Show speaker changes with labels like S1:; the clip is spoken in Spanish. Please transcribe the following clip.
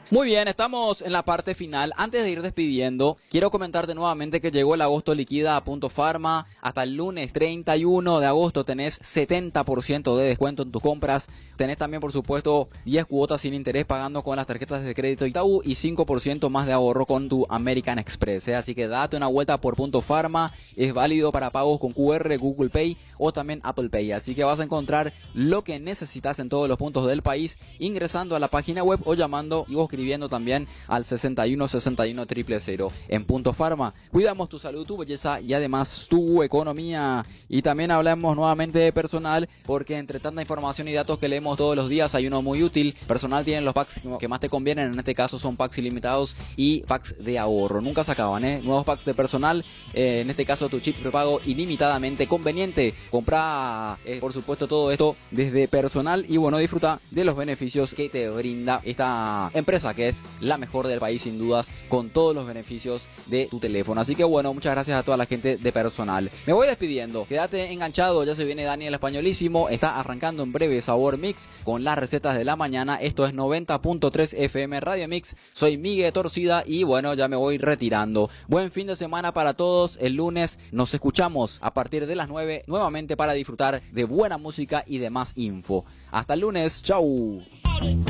S1: Muy bien, estamos en la parte final. Antes de ir despidiendo, quiero comentarte nuevamente que llegó el agosto liquida a Punto Pharma. Hasta el lunes 31 de agosto tenés 70% de descuento en tus compras. Tenés también, por supuesto, 10 cuotas sin interés pagando con las tarjetas de crédito Itaú y 5% más de ahorro con tu American Express. Así que date una vuelta por Punto Pharma. Es válido para pagos con QR, Google Pay o también Apple Pay. Así que vas a encontrar lo que necesitas en todos los puntos del país ingresando a la página web o llamando y escribiendo también al 61 61 000 en Punto Pharma. Cuidamos tu salud, tu belleza y además tu economía. Y también hablamos nuevamente de personal, porque entre tanta información y datos que leemos todos los días hay uno muy útil. Personal tiene los packs que más te convienen, en este caso son packs ilimitados y packs de ahorro. Nunca se acaban, nuevos packs de personal, en este caso tu chip prepago ilimitadamente conveniente. Compra, por supuesto, todo esto desde personal y bueno, disfruta de los beneficios que te brinda esta empresa, que es la mejor del país sin dudas, con todos los beneficios de tu teléfono. Así que bueno, muchas gracias a toda la gente de personal. Me voy despidiendo, quédate enganchado, ya se viene Daniel Españolísimo, está arrancando en breve Sabor Mix con las recetas de la mañana. Esto es 90.3 FM Radio Mix, soy Miguel Torcida y bueno, ya me voy retirando. Buen fin de semana para todos, el lunes nos escuchamos a partir de las 9 nuevamente para disfrutar de buena música y de más info. Hasta el lunes, chau.